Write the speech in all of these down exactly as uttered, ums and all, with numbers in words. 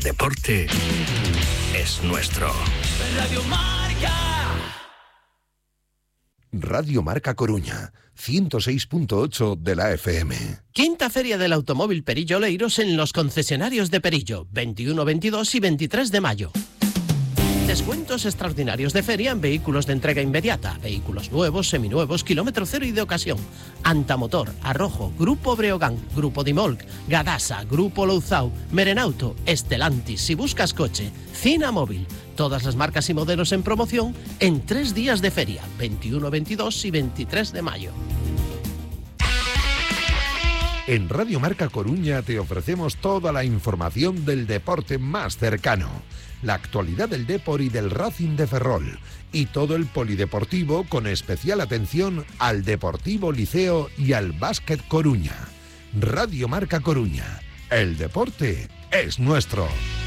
deporte es nuestro. Radio Marca. Radio Marca Coruña, ciento seis punto ocho de la F M. Quinta Feria del Automóvil Perillo Oleiros en los concesionarios de Perillo, veintiuno, veintidós y veintitrés de mayo. Descuentos extraordinarios de feria en vehículos de entrega inmediata, vehículos nuevos, seminuevos, kilómetro cero y de ocasión. Antamotor, Arrojo, Grupo Breogán, Grupo Dimolc, Gadasa, Grupo Louzao, Merenauto, Estelantis, si buscas coche, Cina Móvil. Todas las marcas y modelos en promoción en tres días de feria, veintiuno, veintidós y veintitrés de mayo. En Radio Marca Coruña te ofrecemos toda la información del deporte más cercano, la actualidad del Depor y del Racing de Ferrol, y todo el polideportivo con especial atención al Deportivo Liceo y al Básquet Coruña. Radio Marca Coruña, el deporte es nuestro.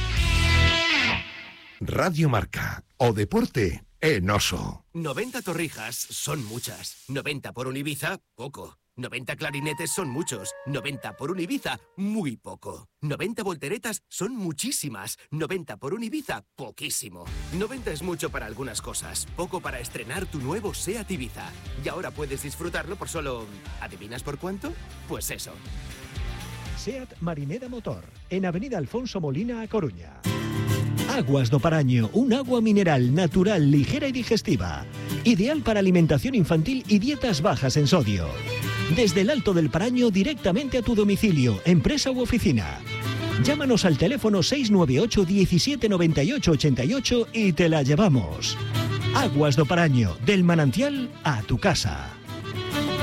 Radio Marca, o deporte en oso. noventa torrijas son muchas. noventa por un Ibiza, poco. noventa clarinetes son muchos. noventa por un Ibiza, muy poco. noventa volteretas son muchísimas. noventa por un Ibiza, poquísimo. noventa es mucho para algunas cosas, poco para estrenar tu nuevo SEAT Ibiza. Y ahora puedes disfrutarlo por solo... ¿adivinas por cuánto? Pues eso. SEAT Marinera Motor, en Avenida Alfonso Molina, a Coruña. Aguas do Paraño, un agua mineral natural, ligera y digestiva. Ideal para alimentación infantil y dietas bajas en sodio. Desde el Alto del Paraño directamente a tu domicilio, empresa u oficina. Llámanos al teléfono seis nueve ocho, diecisiete, noventa y ocho, ochenta y ocho y te la llevamos. Aguas do Paraño, del manantial a tu casa.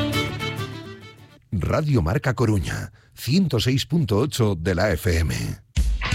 Radio Marca Coruña, ciento seis punto ocho de la F M.